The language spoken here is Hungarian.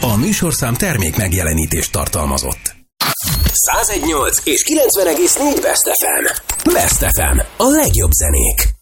A műsorszám termék megjelenítést tartalmazott. 101.8 és 90,4 Best FM. Best FM. A legjobb zenék.